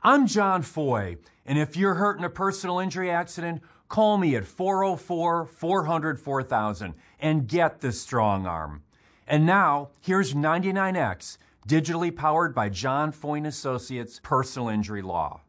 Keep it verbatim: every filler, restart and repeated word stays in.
I'm John Foy, and if you're hurt in a personal injury accident, call me at four oh four, four hundred, four thousand and get the strong arm. And now, here's ninety-nine X, digitally powered by John Foy and Associates Personal Injury Law.